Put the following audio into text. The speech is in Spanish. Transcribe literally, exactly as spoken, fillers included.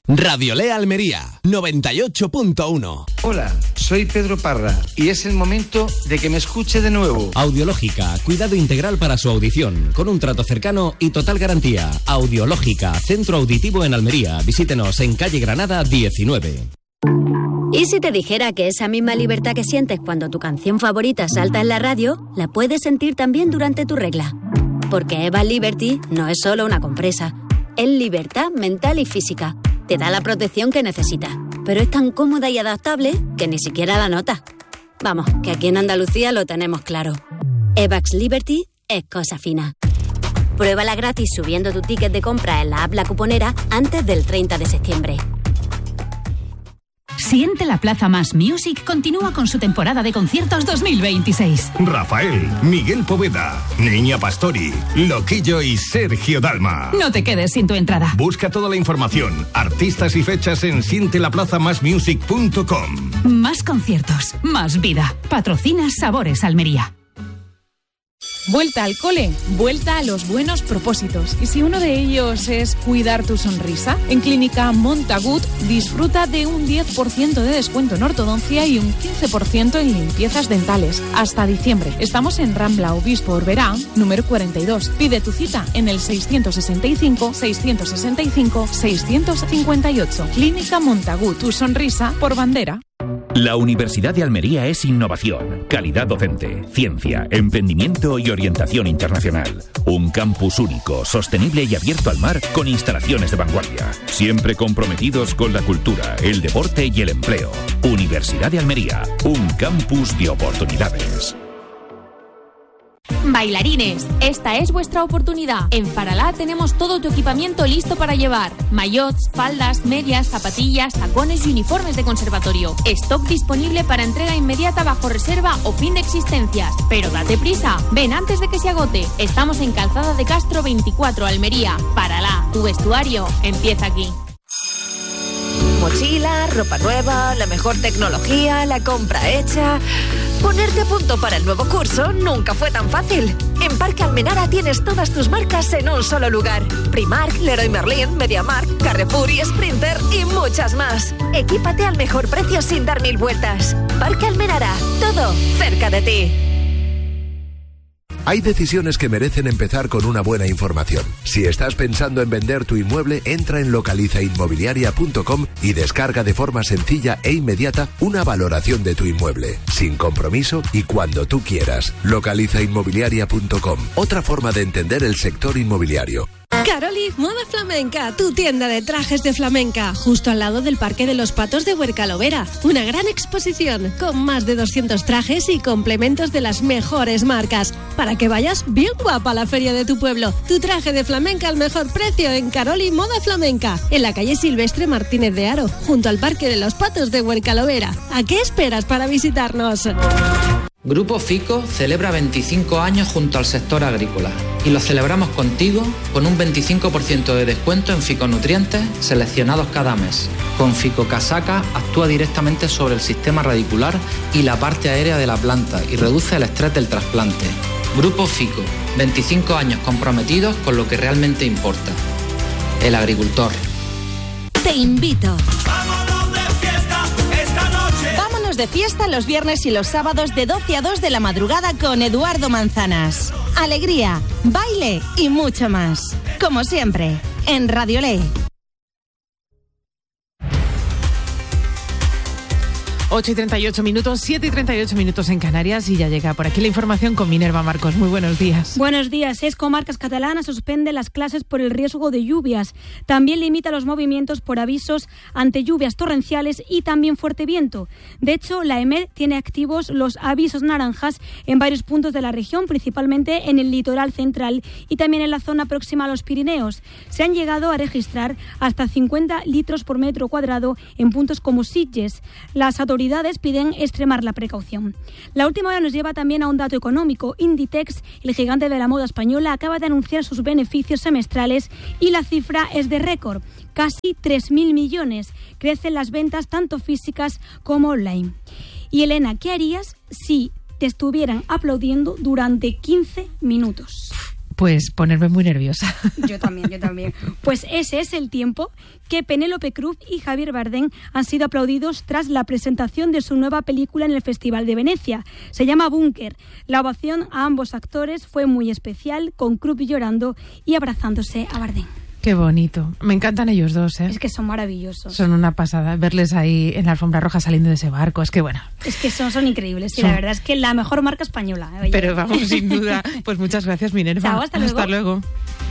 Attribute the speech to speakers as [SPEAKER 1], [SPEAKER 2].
[SPEAKER 1] Radiolea Almería, noventa y ocho punto uno.
[SPEAKER 2] Hola, soy Pedro Parra y es el momento de que me escuche de nuevo.
[SPEAKER 3] Audiológica, cuidado integral para su audición, con un trato cercano y total garantía. Audiológica, centro auditivo en Almería. Visítenos en calle Granada diecinueve.
[SPEAKER 4] ¿Y si te dijera que esa misma libertad que sientes cuando tu canción favorita salta en la radio, la puedes sentir también durante tu regla? Porque Eva Liberty no es solo una compresa, es libertad mental y física. Te da la protección que necesitas, pero es tan cómoda y adaptable que ni siquiera la notas. Vamos, que aquí en Andalucía lo tenemos claro. Evax Liberty es cosa fina. Pruébala gratis subiendo tu ticket de compra en la app La Cuponera antes del treinta de septiembre.
[SPEAKER 5] Siente la Plaza Más Music continúa con su temporada de conciertos dos mil veintiséis.
[SPEAKER 6] Rafael, Miguel Poveda, Niña Pastori, Loquillo y Sergio Dalma.
[SPEAKER 5] No te quedes sin tu entrada.
[SPEAKER 6] Busca toda la información, artistas y fechas en siente la plaza más music punto com.
[SPEAKER 5] Más conciertos, más vida. Patrocina Sabores Almería.
[SPEAKER 7] Vuelta al cole, vuelta a los buenos propósitos. Y si uno de ellos es cuidar tu sonrisa, en Clínica Montagut disfruta de un diez por ciento de descuento en ortodoncia y un quince por ciento en limpiezas dentales. Hasta diciembre. Estamos en Rambla Obispo Orberá, número cuarenta y dos. Pide tu cita en el seiscientos sesenta y cinco, seiscientos sesenta y cinco, seiscientos cincuenta y ocho. Clínica Montagut, tu sonrisa por bandera.
[SPEAKER 8] La Universidad de Almería es innovación, calidad docente, ciencia, emprendimiento y orientación internacional. Un campus único, sostenible y abierto al mar con instalaciones de vanguardia. Siempre comprometidos con la cultura, el deporte y el empleo. Universidad de Almería, un campus de oportunidades.
[SPEAKER 9] Bailarines, esta es vuestra oportunidad. En Faralá tenemos todo tu equipamiento listo para llevar. Maillots, faldas, medias, zapatillas, tacones y uniformes de conservatorio. Stock disponible para entrega inmediata bajo reserva o fin de existencias. Pero date prisa, ven antes de que se agote. Estamos en Calzada de Castro veinticuatro, Almería. Faralá, tu vestuario empieza aquí.
[SPEAKER 10] Mochila, ropa nueva, la mejor tecnología, la compra hecha. Ponerte a punto para el nuevo curso nunca fue tan fácil. En Parque Almenara tienes todas tus marcas en un solo lugar. Primark, Leroy Merlin, MediaMarkt, Carrefour y Sprinter y muchas más. Equípate al mejor precio sin dar mil vueltas. Parque Almenara, todo cerca de ti.
[SPEAKER 11] Hay decisiones que merecen empezar con una buena información. Si estás pensando en vender tu inmueble, entra en localiza inmobiliaria punto com y descarga de forma sencilla e inmediata una valoración de tu inmueble, sin compromiso y cuando tú quieras. localiza inmobiliaria punto com, otra forma de entender el sector inmobiliario.
[SPEAKER 12] Caroli Moda Flamenca, tu tienda de trajes de flamenca, justo al lado del Parque de los Patos de Huercalovera. Una gran exposición con más de doscientos trajes y complementos de las mejores marcas, para que vayas bien guapa a la feria de tu pueblo. Tu traje de flamenca al mejor precio en Caroli Moda Flamenca, en la calle Silvestre Martínez de Haro, junto al Parque de los Patos de Huercalovera. ¿A qué esperas para visitarnos?
[SPEAKER 13] Grupo Fico celebra veinticinco años junto al sector agrícola y lo celebramos contigo con un veinticinco por ciento de descuento en ficonutrientes seleccionados cada mes. Con Fico Casaca actúa directamente sobre el sistema radicular y la parte aérea de la planta y reduce el estrés del trasplante. Grupo Fico, veinticinco años comprometidos con lo que realmente importa, el agricultor.
[SPEAKER 14] Te invito.
[SPEAKER 15] De fiesta los viernes y los sábados de doce a dos de la madrugada con Eduardo Manzanas. Alegría, baile y mucho más. Como siempre, en Radiolea.
[SPEAKER 7] ocho y treinta y ocho minutos, siete y treinta y ocho minutos en Canarias y ya llega por aquí la información con Minerva Marcos. Muy buenos días.
[SPEAKER 16] Buenos días. Seis comarcas catalanas suspenden las clases por el riesgo de lluvias. También limita los movimientos por avisos ante lluvias torrenciales y también fuerte viento. De hecho, la E M E D tiene activos los avisos naranjas en varios puntos de la región, principalmente en el litoral central y también en la zona próxima a los Pirineos. Se han llegado a registrar hasta cincuenta litros por metro cuadrado en puntos como Sitges. Las autoridades piden extremar la precaución. La última hora nos lleva también a un dato económico. Inditex, el gigante de la moda española, acaba de anunciar sus beneficios semestrales y la cifra es de récord, casi tres mil millones. Crecen las ventas tanto físicas como online. Y Elena, ¿qué harías si te estuvieran aplaudiendo durante quince minutos?
[SPEAKER 17] pues ponerme muy nerviosa.
[SPEAKER 16] Yo también, yo también. Pues ese es el tiempo que Penélope Cruz y Javier Bardem han sido aplaudidos tras la presentación de su nueva película en el Festival de Venecia. Se llama Búnker. La ovación a ambos actores fue muy especial, con Cruz llorando y abrazándose a Bardem.
[SPEAKER 17] Qué bonito. Me encantan ellos dos, ¿eh?
[SPEAKER 16] Es que son maravillosos.
[SPEAKER 17] Son una pasada. Verles ahí en la alfombra roja saliendo de ese barco, es que bueno.
[SPEAKER 16] Es que son, son increíbles. Y
[SPEAKER 17] son...
[SPEAKER 16] la verdad es que la mejor marca española. ¿eh?
[SPEAKER 17] Pero vamos, sin duda. Pues muchas gracias, Minerva.
[SPEAKER 16] Chao, hasta luego.
[SPEAKER 17] Hasta luego.